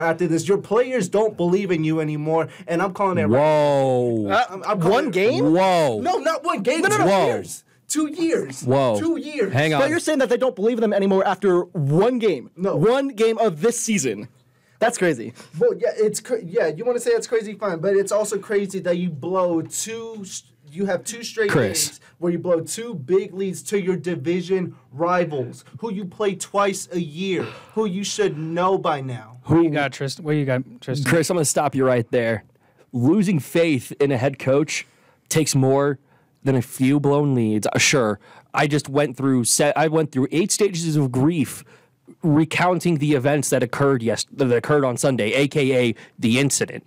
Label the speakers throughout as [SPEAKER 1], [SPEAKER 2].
[SPEAKER 1] after this. Your players don't believe in you anymore, and I'm calling it.
[SPEAKER 2] Whoa.
[SPEAKER 1] I'm calling
[SPEAKER 3] One game?
[SPEAKER 2] Whoa.
[SPEAKER 1] No, not one game.
[SPEAKER 3] No.
[SPEAKER 1] 2
[SPEAKER 2] Whoa.
[SPEAKER 1] years. 2 years.
[SPEAKER 2] Whoa.
[SPEAKER 1] 2 years.
[SPEAKER 2] Hang on.
[SPEAKER 3] But you're saying that they don't believe in them anymore after one game.
[SPEAKER 1] No.
[SPEAKER 3] One game of this season. That's crazy.
[SPEAKER 1] Well, yeah, you want to say it's crazy, fine, but it's also crazy that you blow you have 2 straight
[SPEAKER 2] Chris.
[SPEAKER 1] games where you blow 2 big leads to your division rivals, who you play twice a year, who you should know by now.
[SPEAKER 4] Who you got, Tristan? What you got, Tristan?
[SPEAKER 2] Chris, I'm going to stop you right there. Losing faith in a head coach takes more than a few blown leads. Sure, I went through 8 stages of grief recounting the events that occurred on Sunday, aka the incident.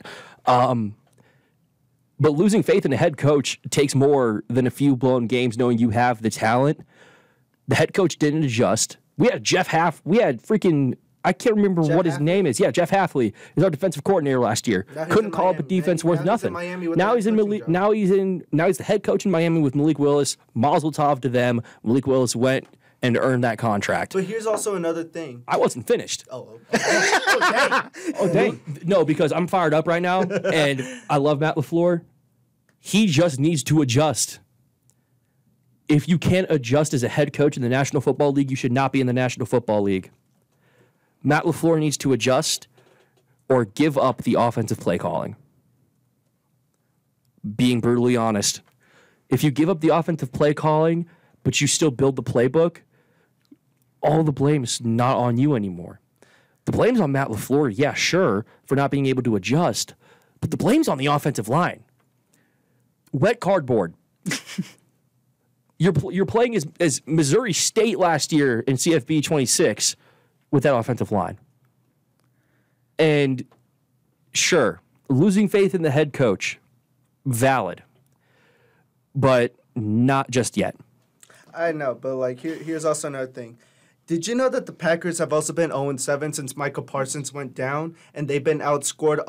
[SPEAKER 2] But losing faith in a head coach takes more than a few blown games, knowing you have the talent. The head coach didn't adjust. We had I can't remember what his name is. Yeah, Jeff Hafley is our defensive coordinator last year. Couldn't call up a defense worth nothing. Now he's the head coach in Miami with Malik Willis. Mazel tov to them. Malik Willis went and earned that contract.
[SPEAKER 1] But here's also another thing.
[SPEAKER 2] I wasn't finished.
[SPEAKER 1] Oh, dang.
[SPEAKER 2] Oh, dang. No, because I'm fired up right now, and I love Matt LaFleur. He just needs to adjust. If you can't adjust as a head coach in the National Football League, you should not be in the National Football League. Matt LaFleur needs to adjust or give up the offensive play calling. Being brutally honest. If you give up the offensive play calling, but you still build the playbook, all the blame's not on you anymore. The blame's on Matt LaFleur, yeah, sure, for not being able to adjust, but the blame's on the offensive line. Wet cardboard. You're playing as Missouri State last year in CFB 26 with that offensive line. And sure, losing faith in the head coach, valid, but not just yet.
[SPEAKER 1] I know, but here's also another thing. Did you know that the Packers have also been 0-7 since Michael Parsons went down, and they've been outscored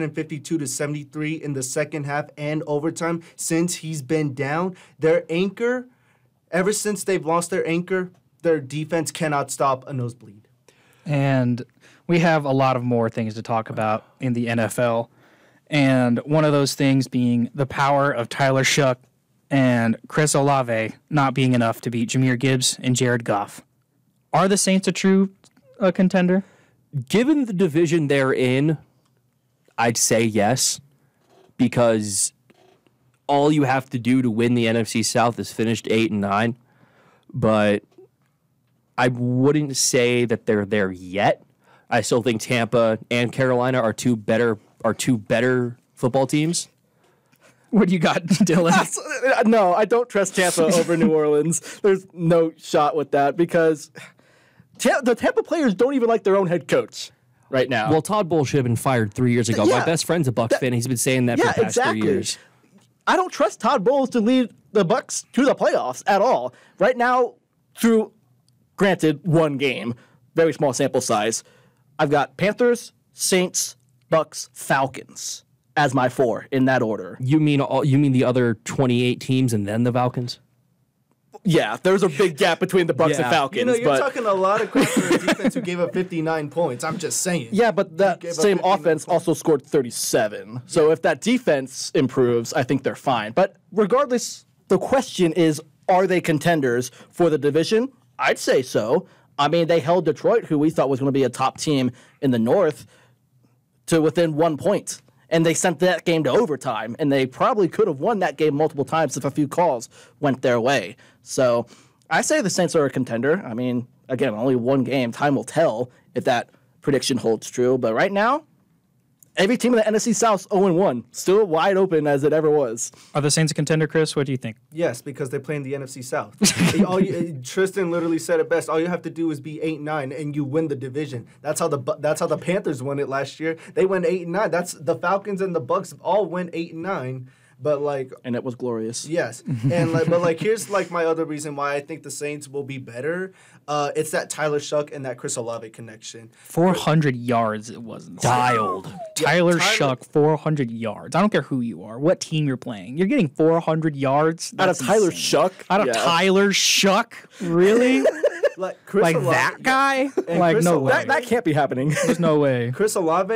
[SPEAKER 1] 152-73 in the second half and overtime since he's been down? Their anchor, ever since they've lost their anchor, their defense cannot stop a nosebleed.
[SPEAKER 4] And we have a lot of more things to talk about in the NFL, and one of those things being the power of Tyler Shuck and Chris Olave not being enough to beat Jahmyr Gibbs and Jared Goff. Are the Saints a true contender?
[SPEAKER 2] Given the division they're in, I'd say yes, because all you have to do to win the NFC South is finish 8-9, but I wouldn't say that they're there yet. I still think Tampa and Carolina are two better football teams.
[SPEAKER 4] What do you got, Dylan?
[SPEAKER 3] No, I don't trust Tampa over New Orleans. There's no shot with that because the Tampa players don't even like their own head coach right now.
[SPEAKER 2] Well, Todd Bowles should have been fired 3 years ago.
[SPEAKER 3] Yeah.
[SPEAKER 2] My best friend's a Bucs fan. He's been saying that for the past 3 years.
[SPEAKER 3] I don't trust Todd Bowles to lead the Bucs to the playoffs at all. Right now, through, granted, one game, very small sample size, I've got Panthers, Saints, Bucs, Falcons as my 4 in that order.
[SPEAKER 2] You mean the other 28 teams and then the Falcons?
[SPEAKER 3] Yeah, there's a big gap between the Bucs and Falcons.
[SPEAKER 1] You're talking a lot of crap for a defense who gave up 59 points. I'm just saying.
[SPEAKER 3] Yeah, but that same offense also scored 37. So if that defense improves, I think they're fine. But regardless, the question is, are they contenders for the division? I'd say so. I mean, they held Detroit, who we thought was going to be a top team in the North, to within 1 point. And they sent that game to overtime, and they probably could have won that game multiple times if a few calls went their way. So I say the Saints are a contender. I mean, again, only one game. Time will tell if that prediction holds true. But right now, every team in the NFC South is 0-1, still wide open as it ever was.
[SPEAKER 4] Are the Saints a contender, Chris? What do you think?
[SPEAKER 1] Yes, because they play in the NFC South. Tristan literally said it best. All you have to do is be 8-9, and you win the division. That's how the Panthers won it last year. They went 8-9. That's the Falcons and the Bucs all went 8-9. But
[SPEAKER 3] and it was glorious.
[SPEAKER 1] Yes, and here's my other reason why I think the Saints will be better. It's that Tyler Shuck and that Chris Olave connection.
[SPEAKER 4] 400 yards it wasn't.
[SPEAKER 2] Dialed.
[SPEAKER 4] Tyler Shuck, 400 yards. I don't care who you are, what team you're playing. You're getting 400 yards?
[SPEAKER 3] Out of Tyler Shuck?
[SPEAKER 4] Out of Tyler Shuck? Really?
[SPEAKER 1] Like Chris
[SPEAKER 4] Like
[SPEAKER 1] Olave,
[SPEAKER 4] that guy?
[SPEAKER 1] And
[SPEAKER 4] Like
[SPEAKER 1] Chris
[SPEAKER 4] no
[SPEAKER 1] Olave.
[SPEAKER 4] way.
[SPEAKER 3] That can't be happening.
[SPEAKER 4] There's no way.
[SPEAKER 1] Chris Olave